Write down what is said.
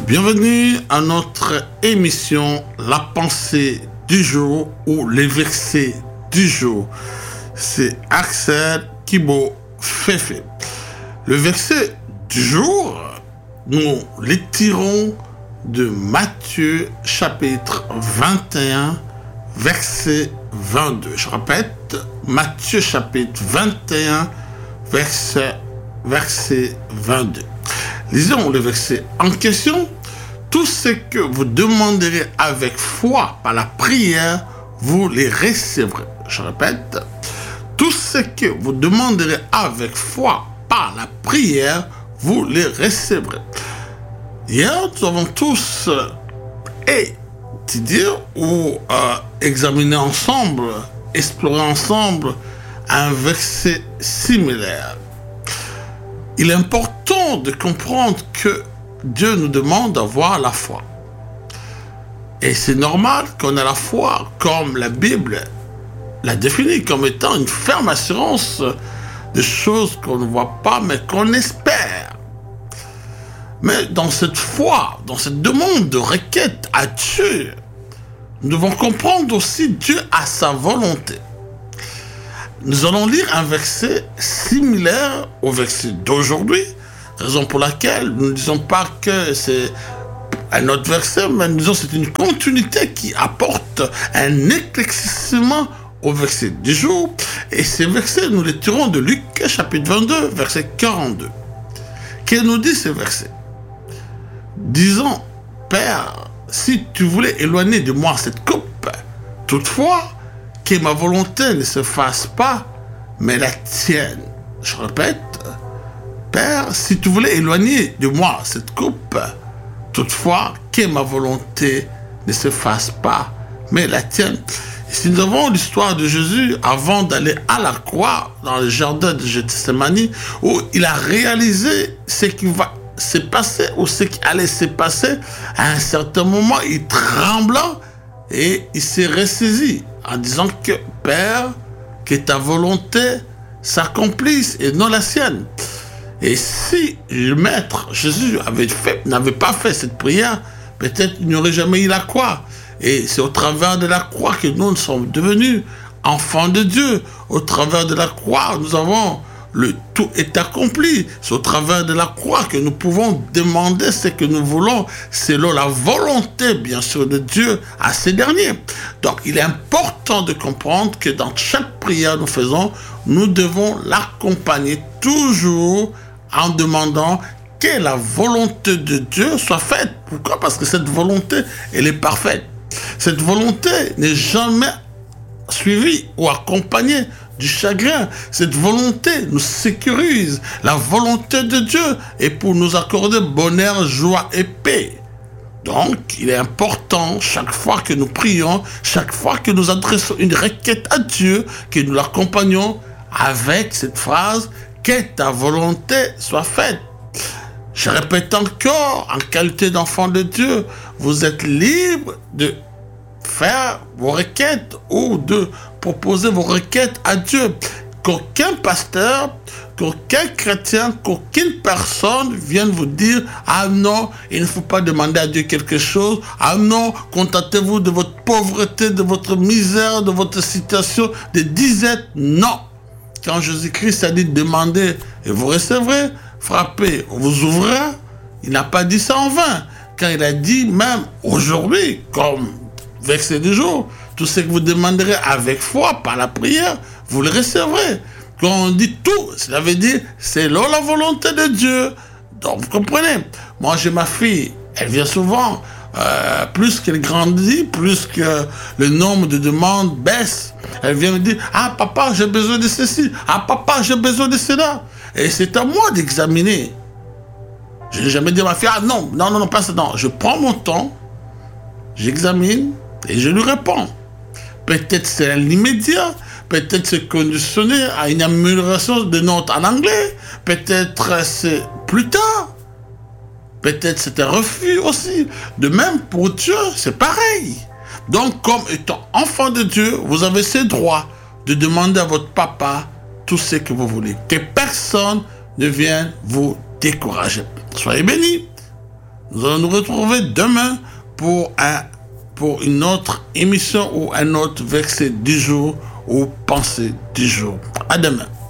Bienvenue à notre émission La pensée du jour ou les versets du jour. C'est Axel Kibo Fefe. Le verset du jour, nous les tirons de Matthieu chapitre 21, verset 22. Je répète, Matthieu chapitre 21, verset 22. Lisons le verset en question. Tout ce que vous demanderez avec foi par la prière, vous les recevrez. Je répète, tout ce que vous demanderez avec foi par la prière, vous les recevrez. Hier, nous avons tous étudié ou examiné ensemble, exploré ensemble un verset similaire. Il est important de comprendre que Dieu nous demande d'avoir la foi. Et c'est normal qu'on ait la foi, comme la Bible la définit comme étant une ferme assurance de choses qu'on ne voit pas, mais qu'on espère. Mais dans cette foi, dans cette demande de requête à Dieu, nous devons comprendre aussi Dieu a sa volonté. Nous allons lire un verset similaire au verset d'aujourd'hui, raison pour laquelle nous ne disons pas que c'est un autre verset, mais nous disons que c'est une continuité qui apporte un éclaircissement au verset du jour. Et ces versets, nous les tirons de Luc chapitre 22, verset 42. Qu'est-ce nous dit ce verset? Disant, Père, si tu voulais éloigner de moi cette coupe, toutefois, que ma volonté ne se fasse pas, mais la tienne. Je répète, Père, si tu voulais éloigner de moi cette coupe, toutefois, que ma volonté ne se fasse pas, mais la tienne. Et si nous avons l'histoire de Jésus avant d'aller à la croix, dans le jardin de Gethsémani, où il a réalisé ce qui va se passer, ou ce qui allait se passer, à un certain moment, il trembla et il s'est ressaisi en disant que Père, que ta volonté s'accomplisse et non la sienne. Et si le maître Jésus n'avait pas fait cette prière, peut-être il n'y aurait jamais eu la croix. Et c'est au travers de la croix que nous sommes devenus enfants de Dieu. Au travers de la croix, nous avons le tout est accompli. C'est au travers de la croix que nous pouvons demander ce que nous voulons selon la volonté, bien sûr, de Dieu à ces derniers. Donc, il est important de comprendre que dans chaque prière que nous faisons, nous devons l'accompagner toujours en demandant que la volonté de Dieu soit faite. Pourquoi? Parce que cette volonté, elle est parfaite. Cette volonté n'est jamais suivie ou accompagnée du chagrin. Cette volonté nous sécurise. La volonté de Dieu est pour nous accorder bonheur, joie et paix. Donc, il est important, chaque fois que nous prions, chaque fois que nous adressons une requête à Dieu, que nous l'accompagnons avec cette phrase, que ta volonté soit faite. Je répète encore, en qualité d'enfant de Dieu, vous êtes libre de faire vos requêtes ou de proposer vos requêtes à Dieu. Qu'aucun pasteur, qu'aucun chrétien, qu'aucune personne vienne vous dire « Ah non, il ne faut pas demander à Dieu quelque chose. Ah non, contentez-vous de votre pauvreté, de votre misère, de votre situation, de disette. » Non. Quand Jésus-Christ a dit « Demandez et vous recevrez, frappez, on vous ouvrira », il n'a pas dit ça en vain. Quand il a dit même aujourd'hui, comme verset du jour, tout ce que vous demanderez avec foi par la prière, vous le recevrez. Quand on dit tout, cela veut dire c'est là la volonté de Dieu. Donc vous comprenez. Moi j'ai ma fille, elle vient souvent, plus qu'elle grandit, plus que le nombre de demandes baisse. Elle vient me dire, ah papa j'ai besoin de ceci, ah papa j'ai besoin de cela. Et c'est à moi d'examiner. Je n'ai jamais dit à ma fille, ah non, pas ça, non. Je prends mon temps, j'examine et je lui réponds. Peut-être c'est l'immédiat, peut-être c'est conditionné à une amélioration de notes en anglais, peut-être c'est plus tard, peut-être c'est un refus aussi. De même pour Dieu, c'est pareil. Donc comme étant enfant de Dieu, vous avez ce droit de demander à votre papa tout ce que vous voulez. Que personne ne vienne vous décourager. Soyez bénis. Nous allons nous retrouver demain pour une autre émission ou un autre verset du jour ou pensée du jour. À demain.